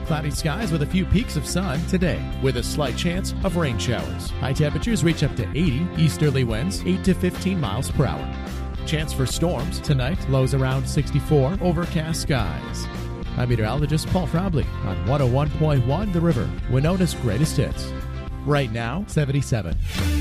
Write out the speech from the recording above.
Cloudy skies with a few peaks of sun today, with a slight chance of rain showers. High temperatures reach up to 80, easterly winds 8 to 15 miles per hour. Chance for storms tonight, lows around 64, overcast skies. I'm meteorologist Paul Frobley on 101.1 The River, Winona's greatest hits. Right now, 77.